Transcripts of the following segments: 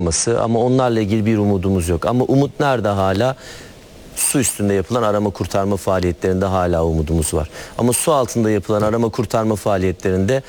yapması ama onlarla ilgili bir umudumuz yok. Ama umut nerede hala? Su üstünde yapılan arama kurtarma faaliyetlerinde hala umudumuz var. Ama su altında yapılan arama kurtarma faaliyetlerinde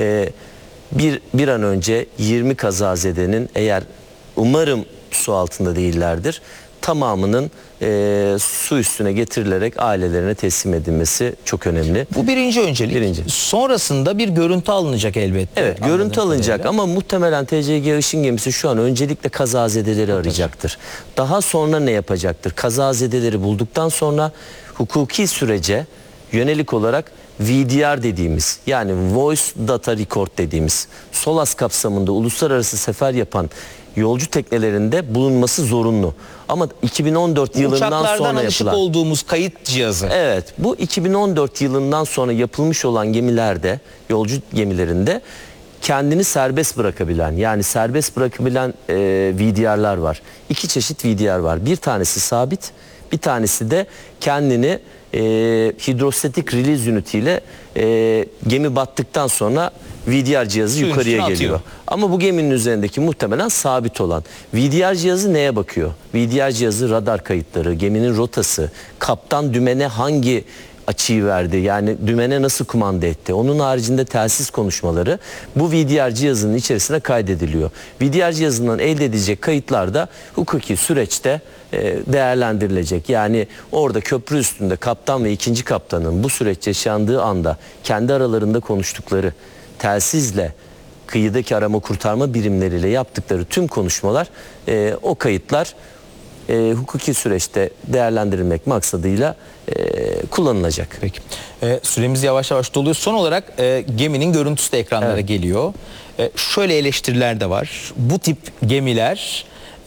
bir an önce 20 kazazedenin, eğer umarım su altında değillerdir, tamamının su üstüne getirilerek ailelerine teslim edilmesi çok önemli. Bu birinci öncelik. Birinci. Sonrasında bir görüntü alınacak elbette. Evet, görüntü alınacak ama muhtemelen TCG Işın Gemisi şu an öncelikle kazazedeleri arayacaktır. Daha sonra ne yapacaktır? Kazazedeleri bulduktan sonra hukuki sürece yönelik olarak VDR dediğimiz, yani Voice Data Record dediğimiz, SOLAS kapsamında uluslararası sefer yapan yolcu teknelerinde bulunması zorunlu. Ama 2014 yılından sonra Uçaklardan alışık yapılan olduğumuz kayıt cihazı. Evet, bu 2014 yılından sonra yapılmış olan gemilerde, yolcu gemilerinde kendini serbest bırakabilen, yani serbest bırakabilen VDR'lar var. İki çeşit VDR var. Bir tanesi sabit, bir tanesi de kendini hidrostatik release unit ile gemi battıktan sonra VDR cihazı Suyun yukarıya üstüne geliyor. atıyor. Ama bu geminin üzerindeki muhtemelen sabit olan. VDR cihazı neye bakıyor? VDR cihazı radar kayıtları, geminin rotası, kaptan dümene hangi açıyı verdi, yani dümene nasıl kumanda etti, onun haricinde telsiz konuşmaları bu VDR cihazının içerisine kaydediliyor. VDR cihazından elde edilecek kayıtlar da hukuki süreçte değerlendirilecek. Yani orada köprü üstünde kaptan ve ikinci kaptanın bu süreç yaşandığı anda kendi aralarında konuştukları, telsizle kıyıdaki arama kurtarma birimleriyle yaptıkları tüm konuşmalar, o kayıtlar hukuki süreçte değerlendirilmek maksadıyla kullanılacak. Peki. Süremiz yavaş yavaş doluyor. Son olarak geminin görüntüsü de ekranlara geliyor. Şöyle eleştiriler de var. Bu tip gemiler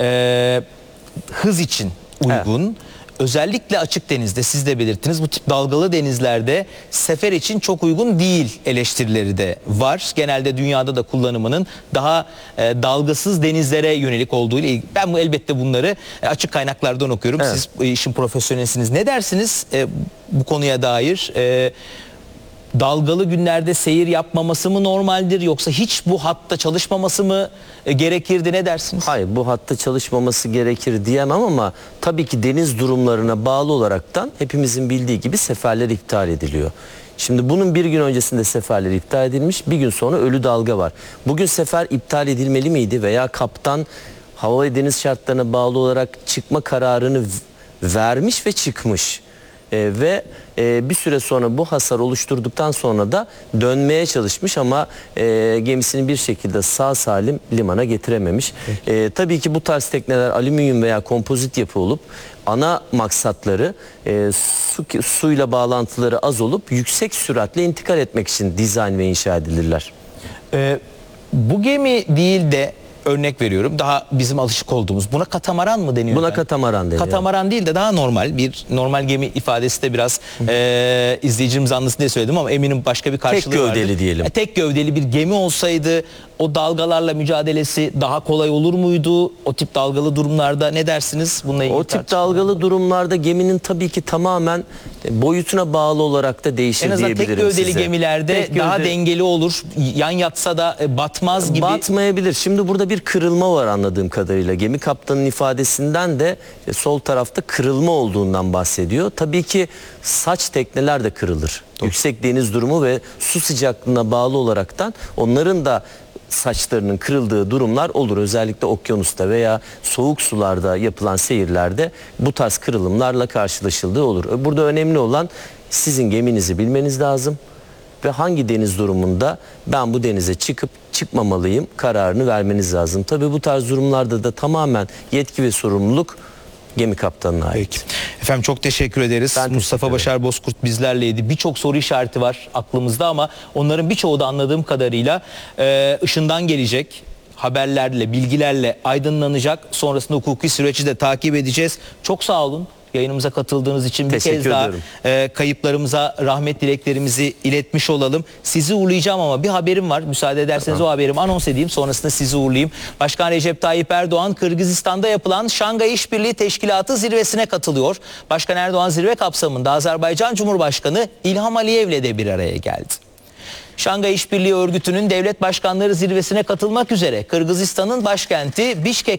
hız için uygun. Evet. Özellikle açık denizde, siz de belirttiniz, bu tip dalgalı denizlerde sefer için çok uygun değil eleştirileri de var. Genelde dünyada da kullanımının daha dalgasız denizlere yönelik olduğu ile ben elbette bunları açık kaynaklardan okuyorum. Evet. Siz işin profesyonelisiniz. Ne dersiniz bu konuya dair? Dalgalı günlerde seyir yapmaması mı normaldir, yoksa hiç bu hatta çalışmaması mı gerekirdi, ne dersiniz? Hayır, bu hatta çalışmaması gerekir diyemem ama tabii ki deniz durumlarına bağlı olaraktan hepimizin bildiği gibi seferler iptal ediliyor. Şimdi bunun bir gün öncesinde seferler iptal edilmiş, bir gün sonra ölü dalga var. Bugün sefer iptal edilmeli miydi veya kaptan hava ve deniz şartlarına bağlı olarak çıkma kararını vermiş ve çıkmış. Ve bir süre sonra bu hasar oluşturduktan sonra da dönmeye çalışmış ama gemisini bir şekilde sağ salim limana getirememiş. Tabii ki bu tarz tekneler alüminyum veya kompozit yapı olup ana maksatları suyla bağlantıları az olup yüksek süratle intikal etmek için dizayn ve inşa edilirler. Bu gemi değil de, örnek veriyorum, daha bizim alışık olduğumuz, buna katamaran mı deniyor? Buna katamaran deniyor. Katamaran değil de daha normal gemi ifadesi de biraz izleyicimiz anlasın diye söyledim ama eminim başka bir karşılığı vardır. Tek gövdeli diyelim. Tek gövdeli bir gemi olsaydı o dalgalarla mücadelesi daha kolay olur muydu? O tip dalgalı durumlarda ne dersiniz? Bununla ilgili o tip dalgalı durumlarda geminin tabii ki tamamen boyutuna bağlı olarak da değişir diyebilirim size. En azından tek gövdeli gemilerde daha dengeli olur. Yan yatsa da batmaz gibi. Batmayabilir. Şimdi burada bir kırılma var anladığım kadarıyla. Gemi kaptanının ifadesinden de sol tarafta kırılma olduğundan bahsediyor. Tabii ki saç tekneler de kırılır. Yüksek deniz durumu ve su sıcaklığına bağlı olaraktan onların da saçlarının kırıldığı durumlar olur. Özellikle okyanusta veya soğuk sularda yapılan seyirlerde bu tarz kırılımlarla karşılaşıldığı olur. Burada önemli olan sizin geminizi bilmeniz lazım ve hangi deniz durumunda ben bu denize çıkıp çıkmamalıyım kararını vermeniz lazım. Tabii bu tarz durumlarda da tamamen yetki ve sorumluluk gemi kaptanına ait. Peki. Efendim çok teşekkür ederiz. Mustafa Başar Bozkurt bizlerleydi. Birçok soru işareti var aklımızda ama onların birçoğu da anladığım kadarıyla ışından gelecek haberlerle, bilgilerle aydınlanacak. Sonrasında hukuki süreci de takip edeceğiz. Çok sağ olun. Yayınımıza katıldığınız için bir kez daha kayıplarımıza rahmet dileklerimizi iletmiş olalım. Sizi uğurlayacağım ama bir haberim var. Müsaade ederseniz o haberimi anons edeyim. Sonrasında sizi uğurlayayım. Başkan Recep Tayyip Erdoğan Kırgızistan'da yapılan Şangay İşbirliği Teşkilatı zirvesine katılıyor. Başkan Erdoğan zirve kapsamında Azerbaycan Cumhurbaşkanı İlham Aliyev'le de bir araya geldi. Şangay İşbirliği Örgütü'nün devlet başkanları zirvesine katılmak üzere Kırgızistan'ın başkenti Bişkek